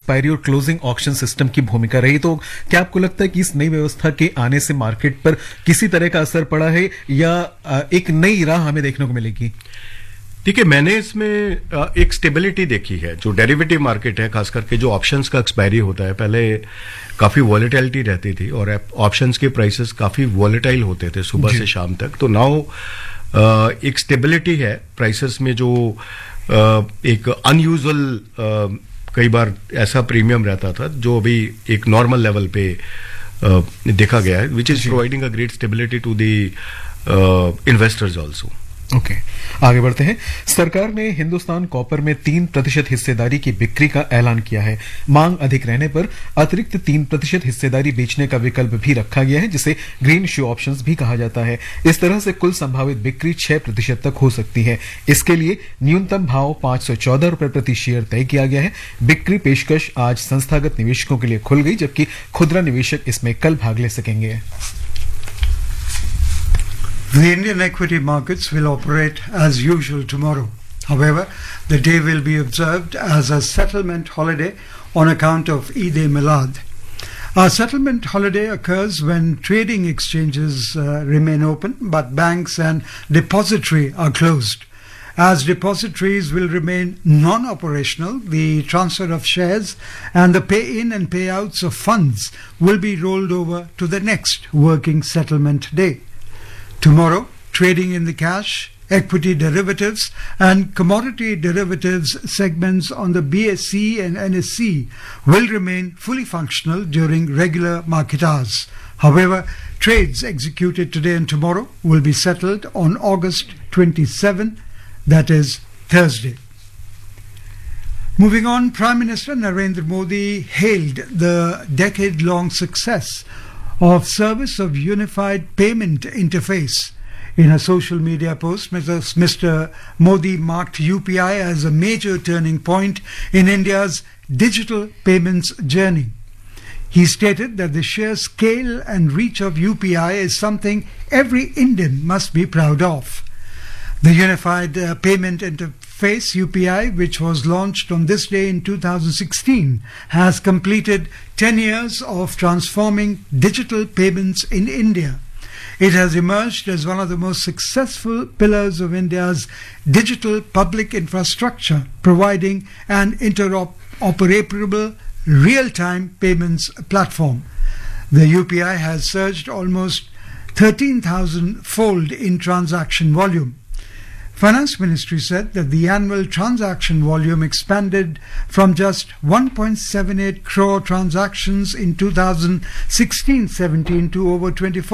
Expiry और closing auction system की भूमिका रही, तो क्या आपको लगता है कि इस नई व्यवस्था के आने से मार्केट पर किसी तरह का असर पड़ा है या एक नई राह हमें देखने को मिलेगी? देखिए, मैंने इसमें एक स्टेबिलिटी देखी है। जो डेरिवेटिव मार्केट है, खास करके जो ऑप्शंस का एक्सपायरी होता है, पहले काफी वॉलेटिलिटी रहती थी और ऑप्शंस के प्राइसेस काफी वॉलेटाइल होते थे सुबह से शाम तक। तो नाउ एक स्टेबिलिटी है प्राइसेस में, जो एक अनयूजुअल कई बार ऐसा प्रीमियम रहता था जो अभी एक नॉर्मल लेवल पे देखा गया है, which is providing a great stability to the investors also. Okay, आगे बढ़ते हैं। सरकार ने हिंदुस्तान कॉपर में 3% हिस्सेदारी की बिक्री का ऐलान किया है। मांग अधिक रहने पर अतिरिक्त 3% हिस्सेदारी बेचने का विकल्प भी रखा गया है, जिसे ग्रीन शू ऑप्शंस भी कहा जाता है। इस तरह से कुल संभावित बिक्री 6% तक हो सकती है। इसके लिए न्यूनतम भाव 514 रुपए प्रति शेयर तय किया गया है। बिक्री पेशकश आज संस्थागत निवेशकों के लिए खुल गई, जबकि खुदरा निवेशक इसमें कल भाग ले सकेंगे। The Indian equity markets will operate as usual tomorrow. However, the day will be observed as a settlement holiday on account of Eid-e-Milad. A settlement holiday occurs when trading exchanges remain open, but banks and depository are closed. As depositories will remain non-operational, the transfer of shares and the pay-in and payouts of funds will be rolled over to the next working settlement day. Tomorrow, trading in the cash, equity derivatives and commodity derivatives segments on the BSE and NSE will remain fully functional during regular market hours. However, trades executed today and tomorrow will be settled on August 27, that is Thursday. Moving on, Prime Minister Narendra Modi hailed the decade-long success of Service of Unified Payment Interface. In a social media post, Mr. Modi marked UPI as a major turning point in India's digital payments journey. He stated that the sheer scale and reach of UPI is something every Indian must be proud of. The Unified Payment Interface UPI, which was launched on this day in 2016, has completed 10 years of transforming digital payments in India. It has emerged as one of the most successful pillars of India's digital public infrastructure, providing an interoperable real-time payments platform. The UPI has surged almost 13,000-fold in transaction volume. Finance Ministry said that the annual transaction volume expanded from just 1.78 crore transactions in 2016-17 to over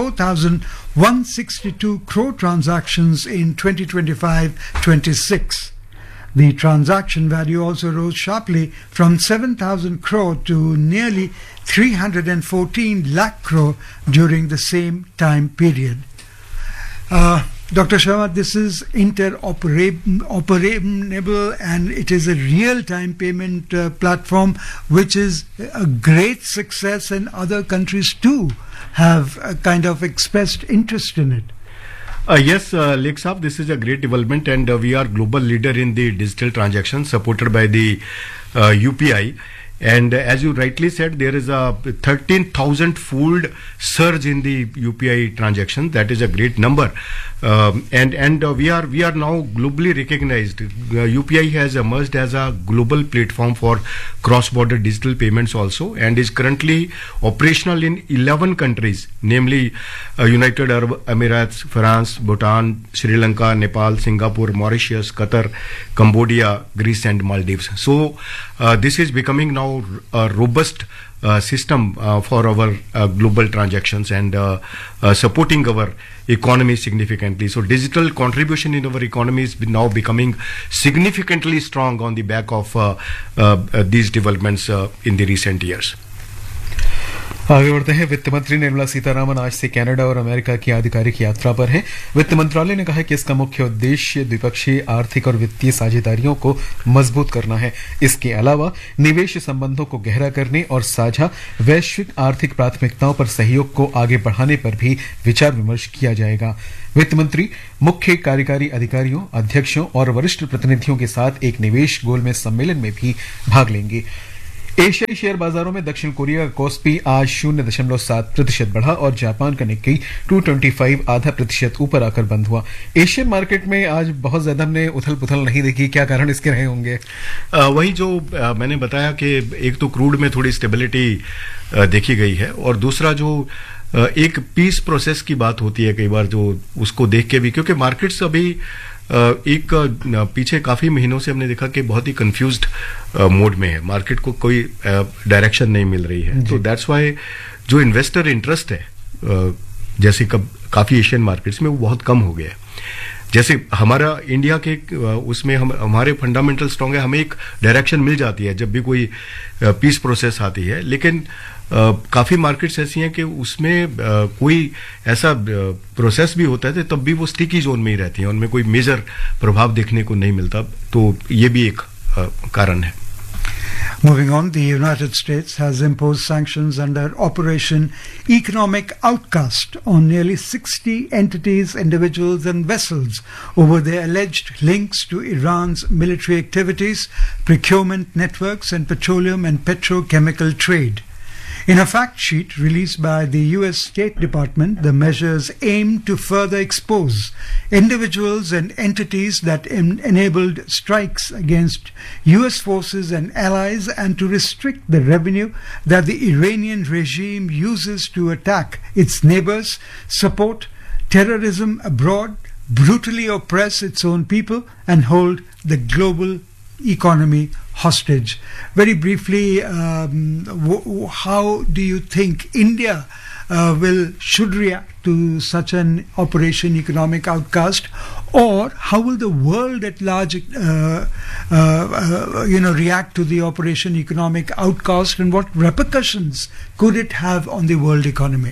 24,162 crore transactions in 2025-26. The transaction value also rose sharply from 7,000 crore to nearly 314 lakh crore during the same time period. Dr. Sharma, this is interoperable and it is a real-time payment platform which is a great success, and other countries too have kind of expressed interest in it. Yes, Lake Saab, this is a great development, and we are global leader in the digital transactions supported by the UPI. And as you rightly said, there is a 13,000-fold surge in the UPI transaction. That is a great number, and we are now globally recognized. UPI has emerged as a global platform for cross-border digital payments also, and is currently operational in 11 countries, namely United Arab Emirates, France, Bhutan, Sri Lanka, Nepal, Singapore, Mauritius, Qatar, Cambodia, Greece, and Maldives. So this is becoming now a robust system for our global transactions and supporting our economy significantly. So digital contribution in our economy is now becoming significantly strong on the back of these developments in the recent years. आगे बढ़ते हैं। वित्त मंत्री निर्मला सीतारामन आज से Canada और America की आधिकारिक यात्रा पर हैं। वित्त मंत्रालय ने कहा कि इसका मुख्य उद्देश्य द्विपक्षीय आर्थिक और वित्तीय साझेदारियों को मजबूत करना है। इसके अलावा निवेश संबंधों को गहरा करने और साझा वैश्विक आर्थिक प्राथमिकताओं पर सहयोग को आगे बढ़ाने पर भी विचार विमर्श किया जाएगा। वित्त मंत्री मुख्य कार्यकारी अधिकारियों, अध्यक्षों और वरिष्ठ प्रतिनिधियों के साथ एक निवेश गोलमेज सम्मेलन में भी भाग लेंगे। एशियाई शेयर बाजारों में दक्षिण कोरिया का कोस्पी आज 0.7% बढ़ा और जापान का निक्केई 225 0.5% ऊपर आकर बंद हुआ। एशियन मार्केट में आज बहुत ज्यादा हमने उथल पुथल नहीं देखी, क्या कारण इसके रहे होंगे? वही जो मैंने बताया कि एक तो क्रूड में थोड़ी स्टेबिलिटी देखी गई है, और दूसरा जो एक पीस प्रोसेस की बात होती है कई बार, जो उसको देख के भी, क्योंकि मार्केट्स अभी एक पीछे काफी महीनों से हमने देखा कि बहुत ही कंफ्यूज्ड मोड में है, मार्केट को कोई डायरेक्शन नहीं मिल रही है। तो दैट्स व्हाई जो इन्वेस्टर इंटरेस्ट है जैसे काफी एशियन मार्केट्स में वो बहुत कम हो गया है। जैसे हमारा इंडिया के उसमें हमारे फंडामेंटल स्ट्रांग है, हमें एक डायरेक्शन मिल जाती है जब भी कोई पीस प्रोसेस आती है, लेकिन काफी मार्केट्स ऐसी हैं कि उसमें कोई ऐसा प्रोसेस भी होता है तब भी वो स्टिकी जोन में ही रहती हैं, उनमें कोई मेजर प्रभाव देखने को नहीं मिलता। तो ये भी एक कारण है। Moving on, the United States has imposed sanctions under Operation Economic Outcast on nearly 60 entities, individuals and vessels over their alleged links to Iran's military activities, procurement networks and petroleum and petrochemical trade. In a fact sheet released by the US State Department, the measures aim to further expose individuals and entities that enabled strikes against US forces and allies, and to restrict the revenue that the Iranian regime uses to attack its neighbors, support terrorism abroad, brutally oppress its own people, and hold the global economy hostage. Very briefly, how do you think India should react to such an Operation Economic Outcast, or how will the world at large react to the Operation Economic Outcast, and what repercussions could it have on the world economy?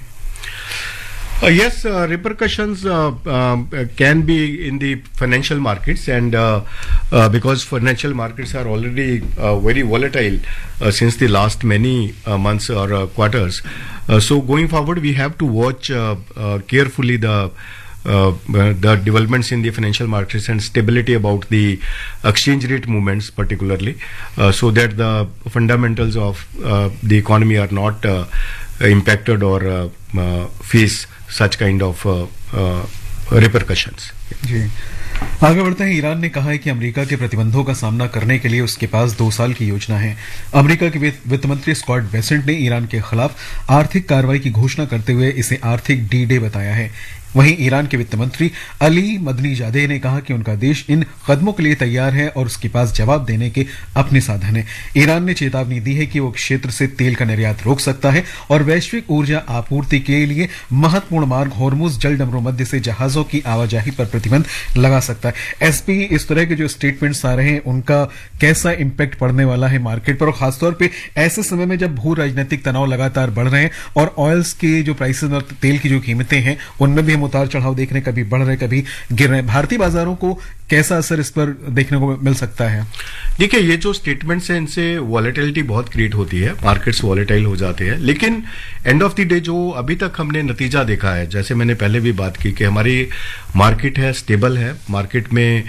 Yes, repercussions can be in the financial markets, and because financial markets are already very volatile since the last many months or quarters. So going forward, we have to watch carefully the developments in the financial markets and stability about the exchange rate movements particularly, so that the fundamentals of the economy are not impacted or face such kind of repercussions. जी आगे बढ़ते हैं। Iran ने कहा है कि America के प्रतिबंधों का सामना करने के लिए उसके पास 2 साल की योजना है। अमेरिका के वित्त मंत्री स्कॉट बेसेंट ने ईरान के खिलाफ आर्थिक कार्रवाई की घोषणा करते हुए इसे आर्थिक डी-डे बताया है। वहीं ईरान के वित्त मंत्री अली मदनीजादे ने कहा कि उनका देश इन कदमों के लिए तैयार है और उसके पास जवाब देने के अपने साधन हैं। ईरान ने चेतावनी दी है कि वो क्षेत्र से तेल का निर्यात रोक सकता है और वैश्विक ऊर्जा आपूर्ति के लिए महत्वपूर्ण मार्ग होर्मुज जलडमरू मध्य से जहाजों की आवाजाही पर प्रतिबंध लगा सकता है। एसपी, इस तरह के जो स्टेटमेंट्स आ रहे हैं उनका कैसा इंपैक्ट पड़ने वाला है मार्केट पर, और खासतौर पर ऐसे समय में जब भू राजनीतिक तनाव लगातार बढ़ रहे हैं और ऑयल्स के जो प्राइसेस और तेल की जो कीमतें हैं उनमें भी उतार चढ़ाव देखने, कभी बढ़ रहे कभी गिर रहे। भारतीय बाजारों को कैसा असर इस पर देखने को मिल सकता है? देखिए, ये जो स्टेटमेंट्स हैं इनसे वॉलेटिलिटी बहुत क्रिएट होती है, मार्केट्स वॉलेटाइल हो जाते हैं, लेकिन एंड ऑफ द डे जो अभी तक हमने नतीजा देखा है, जैसे मैंने पहले भी बात की कि हमारी मार्केट है, स्टेबल है, मार्केट में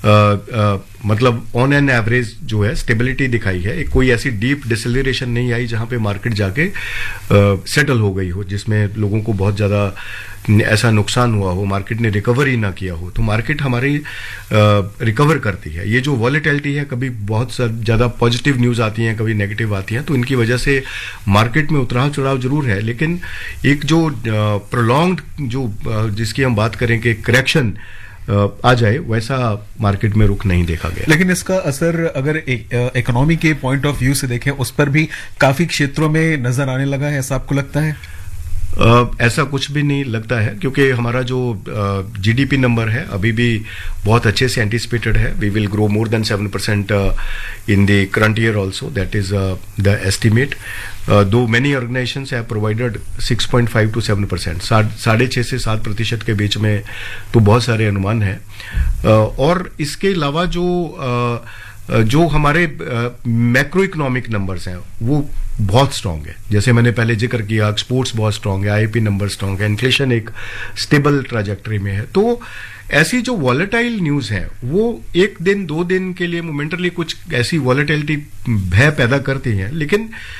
मतलब ऑन एन एवरेज जो है स्टेबिलिटी दिखाई है। कोई ऐसी डीप डिसेलरेशन नहीं आई जहां पे मार्केट जाके सेटल हो गई हो, जिसमें लोगों को बहुत ज्यादा ऐसा नुकसान हुआ हो, मार्केट ने रिकवर ही ना किया हो। तो मार्केट हमारी रिकवर करती है। ये जो वॉलेटिलिटी है, कभी बहुत ज्यादा पॉजिटिव न्यूज आती हैं, कभी नेगेटिव आती हैं, तो इनकी वजह से मार्केट में उतराव चढ़ाव जरूर है, लेकिन एक जो प्रोलॉन्ग्ड जो जिसकी हम बात करें कि करेक्शन आ जाए, वैसा मार्केट में रुख नहीं देखा गया। लेकिन इसका असर अगर इकोनॉमी के पॉइंट ऑफ व्यू से देखें उस पर भी काफी क्षेत्रों में नजर आने लगा है, ऐसा आपको लगता है? ऐसा कुछ भी नहीं लगता है, क्योंकि हमारा जो जीडीपी नंबर है अभी भी बहुत अच्छे से एंटिसिपेटेड है। We will grow more than 7% in the current year also, that is the estimate, दो many organisations have provided 6.5 to 7%, 6.5 से 7% के बीच में, तो बहुत सारे अनुमान हैं। और इसके अलावा जो जो हमारे मैक्रो इकोनॉमिक नंबर्स हैं वो बहुत स्ट्रांग है। जैसे मैंने पहले जिक्र किया, एक्सपोर्ट्स बहुत स्ट्रांग है, आईपी नंबर स्ट्रांग है, इन्फ्लेशन एक स्टेबल ट्रैजेक्टरी में है। तो ऐसी जो वॉलेटाइल न्यूज है वो एक दिन दो दिन के लिए मोमेंटली कुछ ऐसी वॉलेटिलिटी भय पैदा करती हैं, लेकिन